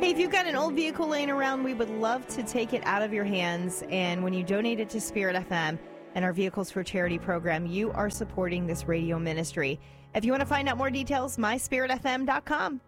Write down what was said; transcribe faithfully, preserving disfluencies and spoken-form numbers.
Hey, if you've got an old vehicle laying around, we would love to take it out of your hands. And when you donate it to Spirit F M and our Vehicles for Charity program, you are supporting this radio ministry. If you want to find out more details, my spirit f m dot com.